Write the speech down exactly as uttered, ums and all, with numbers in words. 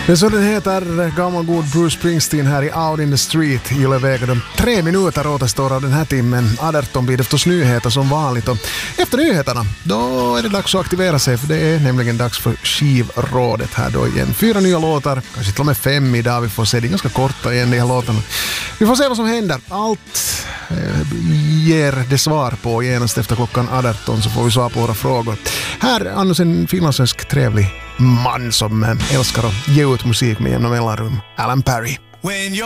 Men så den heter gammal god Bruce Springsteen här i Out in the Street i Yle-vägen. De tre minuter återstår av den här timmen. arton blir det förstås nyheter som vanligt. Och efter nyheterna, då är det dags att aktivera sig, för det är nämligen dags för skivrådet här då igen. Fyra nya låtar, kanske till och med fem idag. Vi får se, det är ganska korta igen de här låtarna. Vi får se vad som händer. Allt eh, ger det svar på genast efter klockan arton, så får vi svara på våra frågor. Här är annars en finlandssvensk trevlig man som älskar att ge ut musik med jämna mellanrum. Alan Perry.